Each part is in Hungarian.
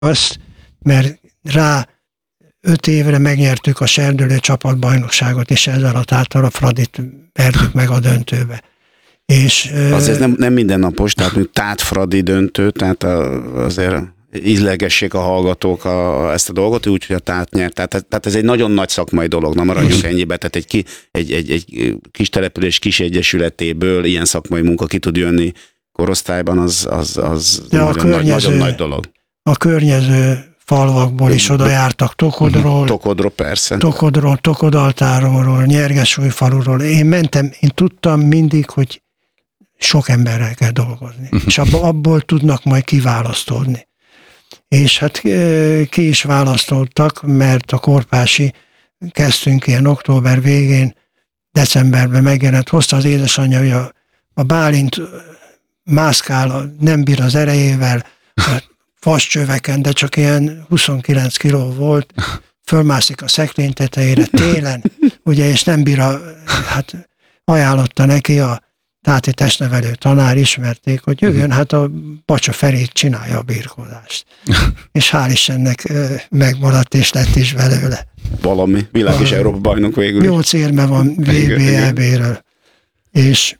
azt, mert rá 5 évre megnyertük a serdülő csapatbajnokságot, és ezzel a Tátra Fradit vertük meg a döntőbe. És, azért nem mindennapos, tehát mondjuk Tát-Fradi döntő, tehát azért ízlegessék a hallgatók ezt a dolgot, úgyhogy a Tát nyert. Tehát ez egy nagyon nagy szakmai dolog, na maradjunk ennyibe. Tehát egy kis település kis egyesületéből ilyen szakmai munka ki tud jönni korosztályban, az nagyon nagy dolog. A környező falvakból is oda jártak, Tokodról, persze. Tokodaltáról, Nyergesújfaluról. Én tudtam mindig, hogy sok emberrel kell dolgozni. És abból tudnak majd kiválasztódni. És hát ki is választottak, mert a Korpási kezdtünk ilyen október végén, decemberben megjelent, hozta az édesanyja, hogy a Bálint mászkál, nem bír az erejével, a vascsöveken, de csak ilyen 29 kiló volt, fölmászik a szekrény tetejére télen, ugye, és nem bír hát ajánlotta neki a táti testnevelő tanár, ismerték, hogy jöjjön, hát a Bacsa Ferét csinálja a birkózást. És hál' Istennek megmaradt, és lett is belőle. Valami, világ és Európa bajnok végül. 8 érme van VB-EB-ről. És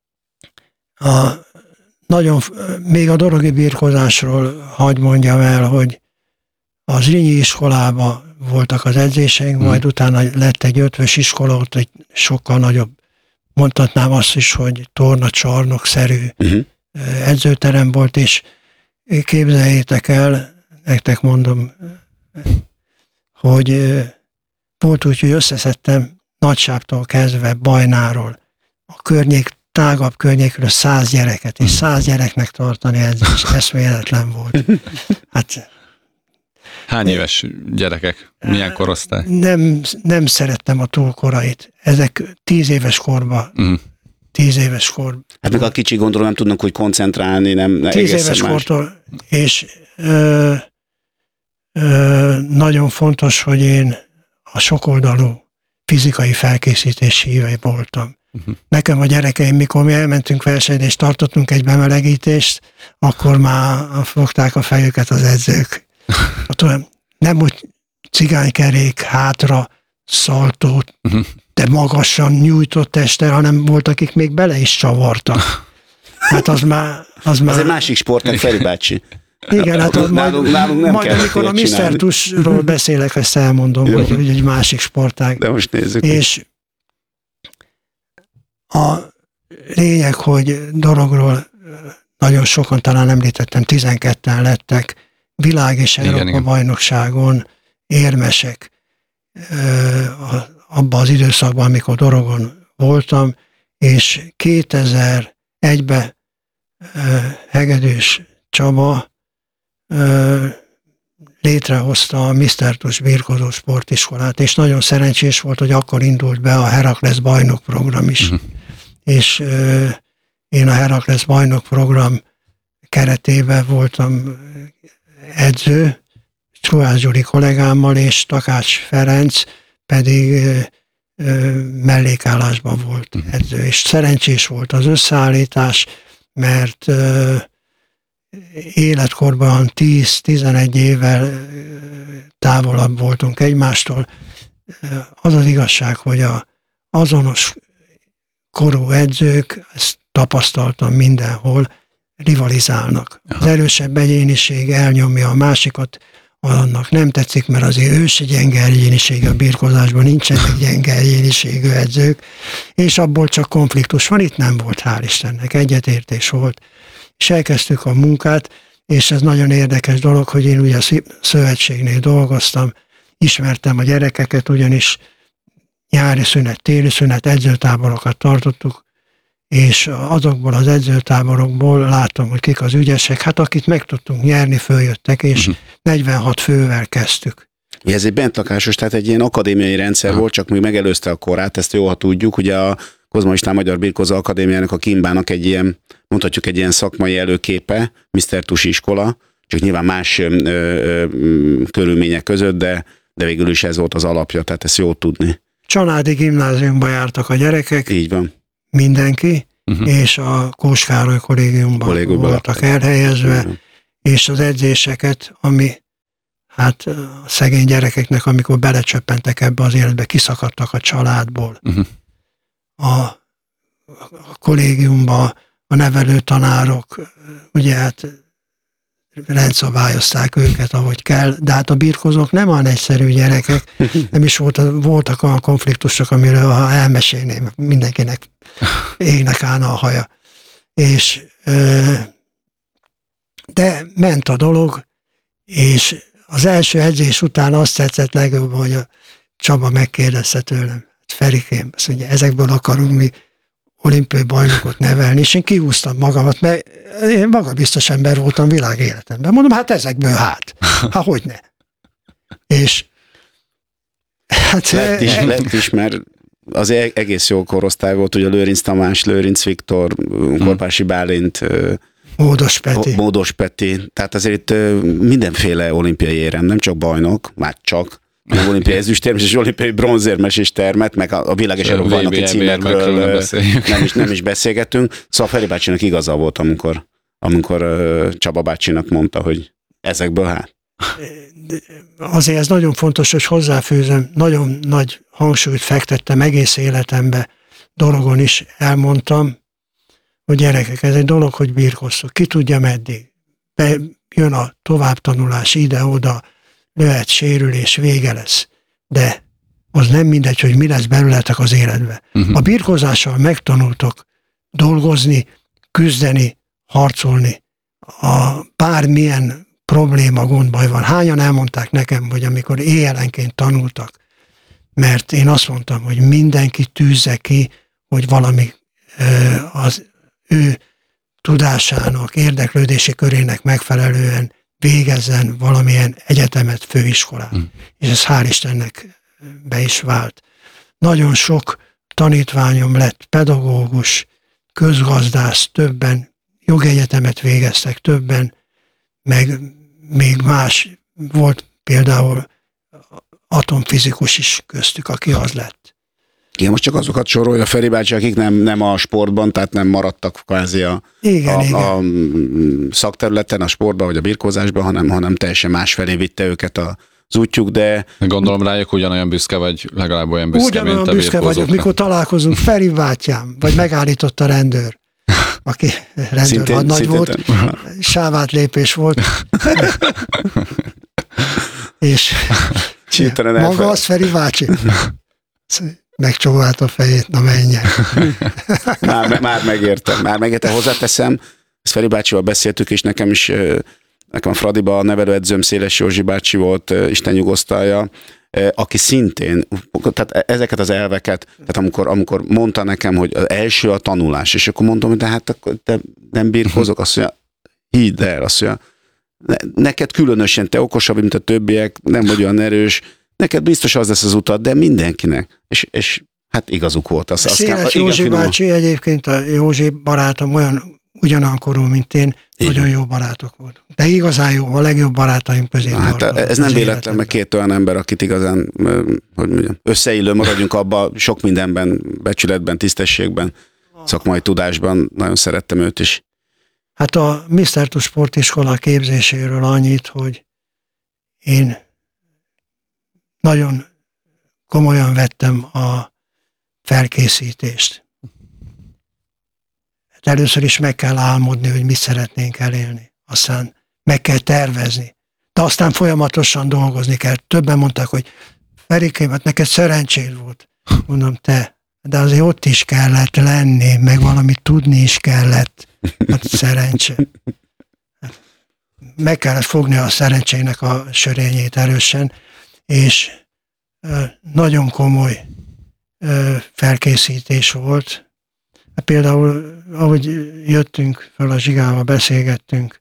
még a dorogi birkózásról hadd mondjam el, hogy az Zrínyi iskolában voltak az edzéseink, majd utána lett egy ötvös iskola, ott egy sokkal nagyobb, mondhatnám azt is, hogy tornacsarnok-szerű edzőterem volt, és képzeljétek el, nektek mondom, hogy volt úgy, hogy összeszedtem Nagysáptól kezdve Bajnáról, a tágabb környékről 100 gyereket, és 100 gyereknek tartani edzést, eszméletlen volt. Hát, hány éves gyerekek? Milyen korosztály? Nem szerettem a túlkorait. Ezek 10 éves korban. 10 éves kor. Hát meg a kicsi gondolom nem tudnak úgy koncentrálni, nem 10 éves kortól, és nagyon fontos, hogy én a sokoldalú fizikai felkészítés híve voltam. Nekem a gyerekeim, mikor mi elmentünk versenyre, és tartottunk egy bemelegítést, akkor már fogták a fejüket az edzők. Nem úgy cigánykerék, hátra, szaltót, de magasan nyújtott testtel, hanem volt, akik még bele is csavartak. Hát az már... Az egy másik sport, nem Feri bácsi. Igen, hát nálunk nem majd amikor a Mr. Tussról beszélek, ezt elmondom, hogy egy másik sportág. De most nézzük. És a lényeg, hogy Dorogról nagyon sokan, talán említettem, 12-en lettek világ- és Európa bajnokságon érmesek. Abban az időszakban, amikor Dorogon voltam, és 2001-ben Hegedűs Csaba létrehozta a Mr. Tuss birkózó sportiskolát, és nagyon szerencsés volt, hogy akkor indult be a Herakles bajnok program is. És én a Herakles bajnok program keretében voltam edző, Csuhász Gyuri kollégámmal, és Takács Ferenc pedig mellékállásban volt edző. És szerencsés volt az összeállítás, mert életkorban 10-11 évvel távolabb voltunk egymástól. Az az igazság, hogy az azonos korú edzők, ezt tapasztaltam mindenhol, rivalizálnak. Az erősebb egyéniség elnyomja a másikat, annak nem tetszik, mert azért ősi gyenge egyéniség a birkózásban, nincsenek gyenge egyéniségű edzők, és abból csak konfliktus van, itt nem volt, hál' Istennek, egyetértés volt. És elkezdtük a munkát, és ez nagyon érdekes dolog, hogy én ugye a szövetségnél dolgoztam, ismertem a gyerekeket, ugyanis nyári szünet, téli szünet, edzőtáborokat tartottuk, és azokból az edzőtáborokból láttam, hogy kik az ügyesek, hát akit meg tudtunk nyerni, följöttek, és 46 fővel kezdtük. Ez egy bentlakásos, tehát egy ilyen akadémiai rendszer volt, csak még megelőzte a korát, ezt jó, ha tudjuk, ugye a Kozma István Magyar Birkózó Akadémiának, a Kimbának egy ilyen, mondhatjuk egy ilyen szakmai előképe, Mr. Tuss iskola, csak nyilván más körülmények között, de végül is ez volt az alapja, tehát ezt jó tudni. Csanádi gimnáziumba jártak a gyerekek. Így van. Mindenki, és a Kós Károly kollégiumban voltak elhelyezve, és az edzéseket, ami hát a szegény gyerekeknek, amikor belecsöppentek ebbe az életbe, kiszakadtak a családból. A kollégiumban a nevelő tanárok, ugye hát rendszabályozták őket, ahogy kell, de hát a birkozók nem olyan egyszerű gyerekek, nem is voltak olyan konfliktusok, amiről ha elmesélném, mindenkinek égnek állna a haja. És de ment a dolog, és az első edzés után azt tetszett legjobban, hogy a Csaba megkérdezte tőlem, Ferikém, azt mondja, ezekből akarunk mi olimpiai bajnokot nevelni, és én kihúztam magamat, mert én magabiztos ember voltam világéletemben. Mondom, hát ezekből hát hogyne. És hát... Lett is, mert az egész jó korosztály volt, ugye Lőrinc Tamás, Lőrinc Viktor, Korpási Bálint, Módos Peti, tehát azért itt mindenféle olimpiai érem, nem csak bajnok, már csak, olimpiai ezüstérmes és olimpiai bronzérmes is termet, meg a világeserő bajnoki címekről nem is beszélgetünk. Szóval Feri bácsinak igaza volt, amikor Csaba bácsinak mondta, hogy ezekből hát. Azért ez nagyon fontos, hogy hozzáfűzöm, nagyon nagy hangsúlyt fektettem egész életembe, dologon is elmondtam, hogy gyerekek, ez egy dolog, hogy birkoztok, ki tudja meddig. Jön a továbbtanulás ide-oda, lehet sérülés, vége lesz. De az nem mindegy, hogy mi lesz belőletek az életbe. A birkozással megtanultok dolgozni, küzdeni, harcolni. A bármilyen probléma, gondbaj van. Hányan elmondták nekem, hogy amikor éjjelenként tanultak, mert én azt mondtam, hogy mindenki tűzze ki, hogy valami az ő tudásának, érdeklődési körének megfelelően végezzen valamilyen egyetemet, főiskolát. És ez hál' Istennek be is vált. Nagyon sok tanítványom lett pedagógus, közgazdász, többen jogegyetemet végeztek, többen, meg még más volt például atomfizikus is köztük, aki az lett. Igen, most csak azokat sorolja Feri bácsi, akik nem a sportban, tehát nem maradtak kvázi a szakterületen, a sportban vagy a birkózásban, hanem teljesen másfelé vitte őket az útjuk, de... Gondolom rájuk ugyanolyan büszke vagy, legalább olyan büszke, mint a birkózóknak. Ugyanolyan büszke vagyok, mikor találkozunk, Feri bátyám, vagy megállított a rendőr, aki rendőr hadnagy volt, sávátlépés volt. És maga az Feri bácsi. Megcsóvált a fejét, na menjen. Már megértem. Hozzáteszem, ezt Feri bácsival beszéltük, és nekem a Fradiba a nevelőedzőm Széles Józsi bácsi volt, Isten nyugosztalja, aki szintén, tehát ezeket az elveket, tehát amikor mondta nekem, hogy az első a tanulás, és akkor mondtam, hogy de hát akkor te nem birkózok, azt mondja, hidd el, azt mondja, neked különösen, te okosabb, mint a többiek, nem vagy olyan erős, neked biztos az lesz az utat, de mindenkinek. És hát igazuk volt. Széles Józsi bácsi, egyébként a Józsi barátom ugyanolyan korú, mint én, igen. Nagyon jó barátok voltunk. De igazán jó, a legjobb barátaim közé tartom. Ez nem véletlen, meg két olyan ember, akit igazán, hogy mondjam, összeillő, maradjunk abba, sok mindenben, becsületben, tisztességben, szakmai tudásban, nagyon szerettem őt is. Hát a Mr. Two sportiskola képzéséről annyit, hogy én nagyon komolyan vettem a felkészítést. Hát először is meg kell álmodni, hogy mit szeretnénk elérni. Aztán meg kell tervezni. De aztán folyamatosan dolgozni kell. Többen mondták, hogy Ferikém, hát neked szerencséd volt. Mondom, de azért ott is kellett lenni, meg valamit tudni is kellett. Hát szerencse. Meg kellett fogni a szerencsének a sörényét erősen, és nagyon komoly felkészítés volt. Például, ahogy jöttünk föl a Zsigával, beszélgettünk,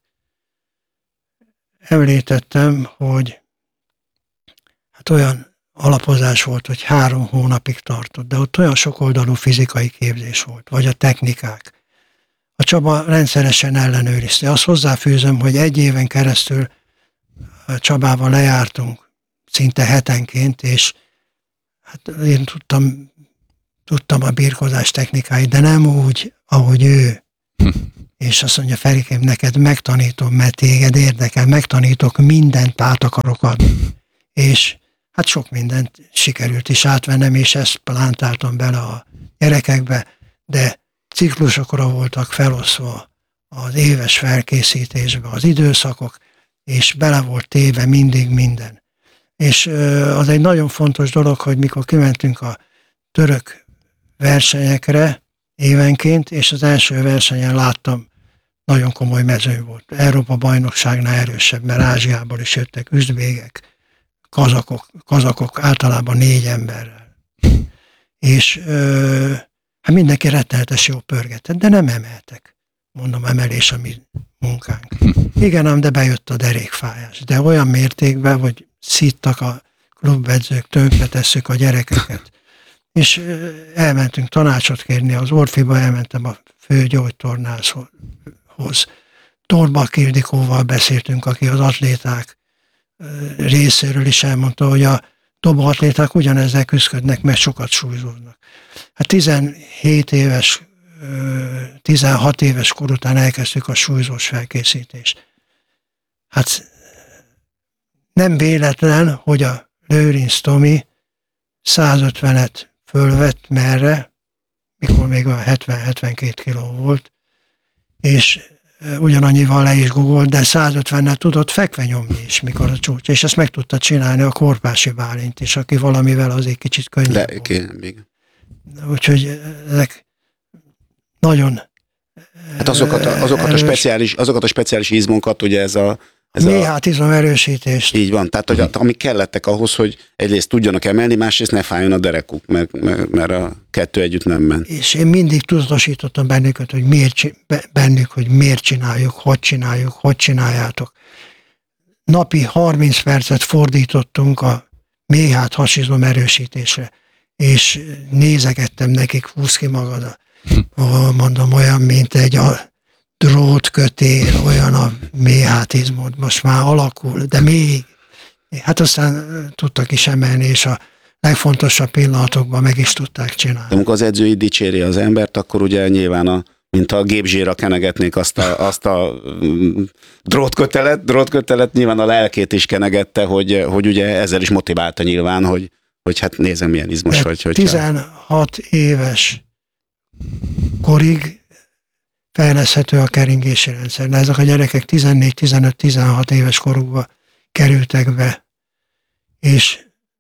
említettem, hogy hát olyan alapozás volt, hogy 3 hónapig tartott, de ott olyan sokoldalú fizikai képzés volt, vagy a technikák. A Csaba rendszeresen ellenőrizte. Azt hozzáfűzöm, hogy 1 éven keresztül Csabával lejártunk, szinte hetenként, és hát én tudtam a birkozás technikáit, de nem úgy, ahogy ő. és azt mondja, Ferikém, neked megtanítom, mert téged érdekel, megtanítok, mindent át akarok adni. És hát sok mindent sikerült is átvennem, és ezt plántáltam bele a gyerekekbe, de ciklusokra voltak feloszva az éves felkészítésbe az időszakok, és bele volt téve mindig minden. És az egy nagyon fontos dolog, hogy mikor kimentünk a török versenyekre évenként, és az első versenyen láttam, nagyon komoly mezőny volt. Európa bajnokságnál erősebb, mert Ázsiából is jöttek üzbégek, kazakok általában 4 emberrel. És hát mindenki rettenetes jó pörgetett, de nem emeltek. Mondom, emelés a mi munkánk. Igen, ám, de bejött a derékfájás. De olyan mértékben, hogy szittak a klubedzők, tönkretesszük a gyerekeket. És elmentünk tanácsot kérni, az Orfiba elmentem a főgyógytornászhoz. Torbak Ildikóval beszéltünk, aki az atléták részéről is elmondta, hogy a dobóatléták ugyanezzel küzdködnek, mert sokat súlyzódnak. Hát 16 éves kor után elkezdtük a súlyzós felkészítést. Hát nem véletlen, hogy a Lőrinc Tomi 150-et fölvett merre, mikor még a 70-72 kiló volt, és ugyanannyival le is gugolt, de 150-nel tudott fekve nyomni is, mikor a csúcs. És ezt meg tudta csinálni a Korpási Bálint is, aki valamivel azért kicsit könnyebb volt. Úgyhogy ezek nagyon... Hát azokat a speciális izmokat, ugye ez a méhát izomerősítést. Így van, tehát hogy amik kellettek ahhoz, hogy egyrészt tudjanak emelni, másrészt ne fájjon a derekuk, mert a kettő együtt nem ment. És én mindig tudatosítottam bennük, hogy miért csináljuk, hogy csináljátok. Napi 30 percet fordítottunk a méhát hasizomerősítésre, és nézegettem nekik, húz ki magad, mondom, olyan, mint egy drótkötél, olyan a méhátizmod, most már alakul, de még. Hát aztán tudtak is emelni, és a legfontosabb pillanatokban meg is tudták csinálni. De amikor az edző így dicséri az embert, akkor ugye nyilván mint a gépzsírra kenegetnék azt a drótkötelet, nyilván a lelkét is kenegette, hogy ugye ezzel is motiválta nyilván, hogy hát nézem milyen izmos de vagy. 16 éves korig fejleszthető a keringési rendszer, de ezek a gyerekek 14-15-16 éves korukba kerültek be, és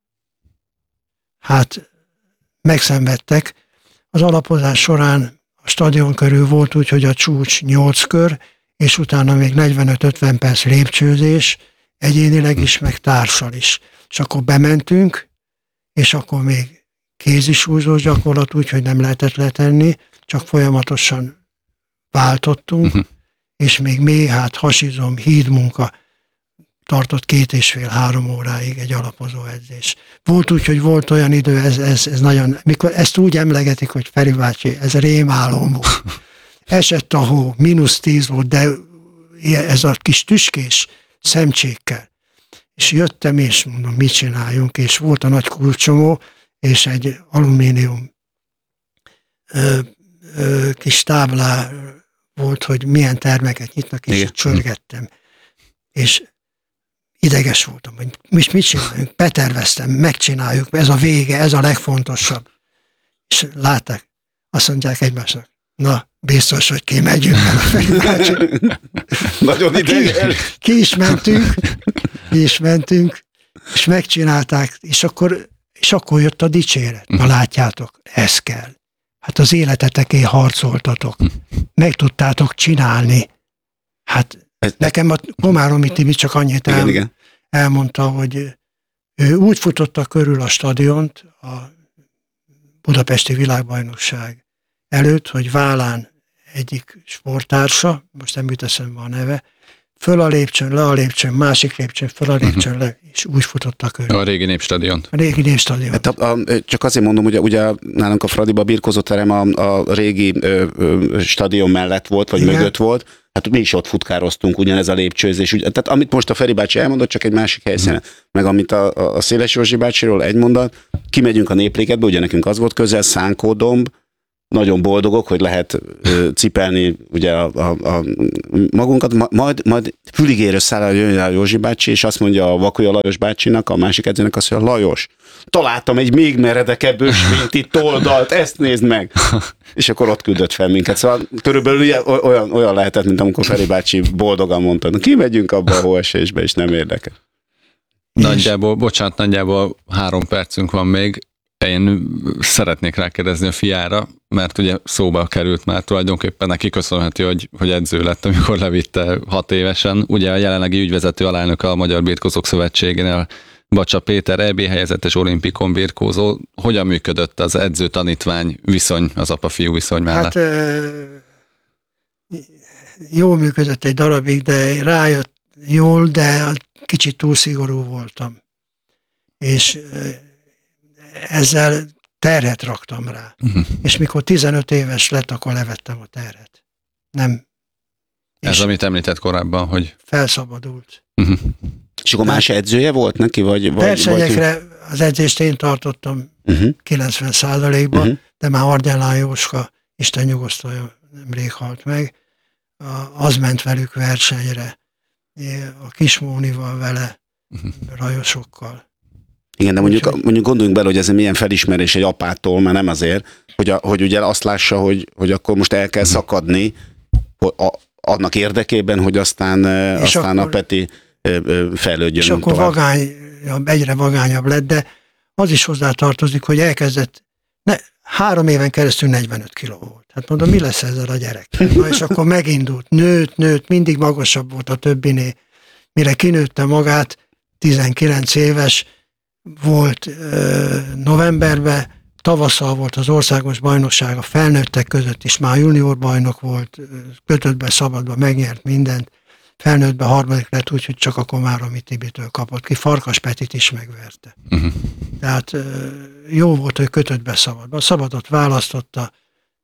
hát megszenvedtek. Az alapozás során a stadion körül volt úgy, hogy a csúcs 8 kör, és utána még 45-50 perc lépcsőzés, egyénileg is, meg társal is. És akkor bementünk, és akkor még kézisúlyzós gyakorlat úgy, hogy nem lehetett letenni, csak folyamatosan váltottunk, és még méhát, hasizom, hídmunka tartott 2,5-3 óráig egy alapozó edzés. Volt úgy, hogy volt olyan idő, ez nagyon, mikor ezt úgy emlegetik, hogy Feri bácsi, ez rémálom volt. Esett a hó, -10 volt, de ez a kis tüskés szemcsékkel. És jöttem, és mondom, mit csináljunk, és volt a nagy kulcsomó, és egy alumínium kis táblá volt, hogy milyen termeket nyitnak, és csörgettem. És ideges voltam, hogy mit csináljunk, beterveztem, megcsináljuk, ez a vége, ez a legfontosabb. És látták, azt mondják egymásnak, na, biztos, hogy kimegyünk el a Feri. Nagyon ideges. Ki is mentünk, és megcsinálták, és akkor jött a dicséret. Na látjátok, ez kell. Hát az életetekért harcoltatok. Meg tudtátok csinálni. Hát nekem a Komáromi Tibi csak annyit elmondta, hogy ő úgy futotta körül a stadiont a budapesti világbajnokság előtt, hogy vállán egyik sporttársa, most nem jut eszembe a neve, föl a lépcsőn, le a lépcsőn, másik lépcsőn, föl a lépcsőn, le, és úgy futott a körül. A régi Népstadion. A régi Népstadion. Hát csak azért mondom, hogy ugye nálunk a Fradiba birkózóterem a régi stadion mellett volt, vagy mögött volt, hát mi is ott futkároztunk, ugyanez a lépcsőzés. Tehát amit most a Feri bácsi elmondott, csak egy másik helyszínen. Meg amit a Széles Józsi bácsiról egy mondat, kimegyünk a Néplégetbe, ugye nekünk az volt közel, Szánkódomb, nagyon boldogok, hogy lehet cipelni ugye a magunkat, majd füligérő szállal jön a Józsi bácsi, és azt mondja a Vakolya Lajos bácsinak, a másik edzőnek azt mondja, Lajos, találtam egy még meredekebb ösvényti toldalt, ezt nézd meg! És akkor ott küldött fel minket. Szóval körülbelül olyan lehetett, mint amikor Feri bácsi boldogan mondta, na kimegyünk abba a hóesésbe, és nem érdekel. Nagyjából 3 percünk van még. Én szeretnék rákérdezni a fiára, mert ugye szóba került már tulajdonképpen neki köszönhető, hogy edző lett, amikor levitte 6 évesen. Ugye a jelenlegi ügyvezető alelnöke a Magyar Birkózók Szövetségénél, Bacsa Péter, EB helyezettes olimpikon birkózó. Hogyan működött az edző-tanítvány viszony, az apa-fiú viszony mellett? Hát jól működött egy darabig, de rájött jól, de kicsit túl szigorú voltam. És ezzel terhet raktam rá. És mikor 15 éves lett, akkor levettem a terhet. Nem. Ez, amit említett korábban, hogy... Felszabadult. És akkor más edzője volt neki? Versenyekre az edzést én tartottam 90%-ban, de már Argyelán Jóska, Isten nyugosztalja, nemrég halt meg, az ment velük versenyre. A Kismónival vele, rajosokkal. Igen, de mondjuk gondoljunk bele, hogy ez milyen felismerés egy apától, mert nem azért, hogy ugye azt lássa, hogy akkor most el kell szakadni annak érdekében, hogy aztán a Peti fejlődjön. És akkor egyre vagányabb lett, de az is hozzá tartozik, hogy elkezdett, 3 éven keresztül 45 kiló volt. Hát mondom, mi lesz ezzel a gyerek? Na, és akkor megindult, nőtt, mindig magasabb volt a többinél. Mire kinőtte magát, 19 éves volt novemberben, tavasszal volt az országos bajnokság, a felnőttek között is már junior bajnok volt, kötöttbe, szabadba, megnyert mindent. Felnőttben 3. lett, úgyhogy csak a Komáromi Tibitől kapott ki. Farkas Petit is megverte. Tehát jó volt, hogy kötöttbe, szabadba. A szabadot választotta,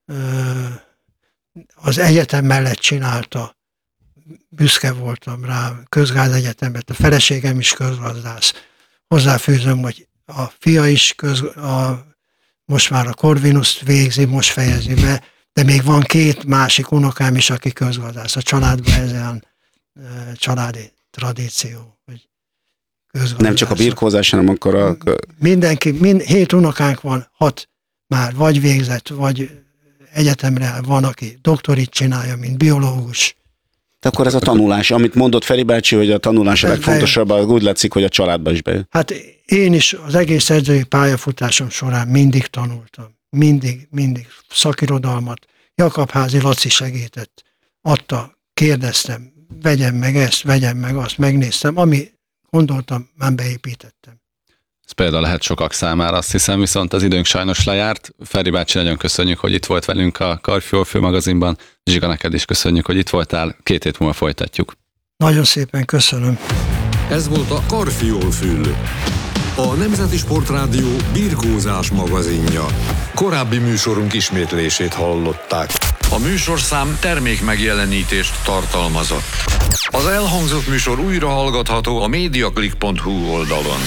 az egyetem mellett csinálta, büszke voltam rá, közgázegyetemben, a feleségem is közgazdász. Hozzáfűzöm, hogy a fia is most már a Corvinuszt végzi, most fejezi be, de még van 2 másik unokám is, aki közgazdász. A családban ez olyan családi tradíció, hogy közgazdász. Nem csak a birkózás, hanem akkor mindenki, 7 unokánk van, 6 már vagy végzett, vagy egyetemre van, aki doktorit csinálja, mint biológus. De akkor ez a tanulás, amit mondott Feri bácsi, hogy a tanulás a legfontosabb, úgy látszik, hogy a családba is bejön. Hát én is az egész edzői pályafutásom során mindig tanultam. Mindig szakirodalmat. Jakabházi Laci segített, adta, kérdeztem, vegyem meg ezt, vegyem meg azt, megnéztem, ami gondoltam, már beépítettem. Ez például lehet sokak számára, azt hiszem, viszont az időnk sajnos lejárt. Feri bácsi, nagyon köszönjük, hogy itt volt velünk a Karfiol magazinban. Zsiga, neked is köszönjük, hogy itt voltál. 2 hét múlva folytatjuk. Nagyon szépen köszönöm. Ez volt a Karfiol, a Nemzeti Sportrádió birkózás magazinja. Korábbi műsorunk ismétlését hallották. A műsorszám termékmegjelenítést tartalmazott. Az elhangzott műsor újra hallgatható a mediaclick.hu oldalon.